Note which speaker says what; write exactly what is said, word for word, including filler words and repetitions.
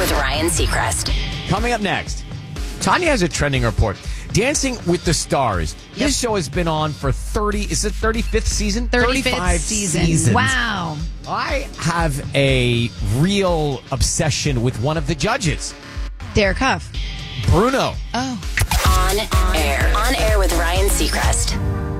Speaker 1: with Ryan Seacrest.
Speaker 2: Coming up next, Tanya has a trending report. Dancing with the Stars.
Speaker 3: Yep.
Speaker 2: This show has been on for thirty, is it thirty-fifth season?
Speaker 3: thirty-fifth
Speaker 2: thirty-five
Speaker 3: season.
Speaker 2: seasons.
Speaker 3: Wow.
Speaker 2: I have a real obsession with one of the judges,
Speaker 3: Derek Huff.
Speaker 2: Bruno.
Speaker 3: Oh.
Speaker 1: On air. On air with Ryan Seacrest.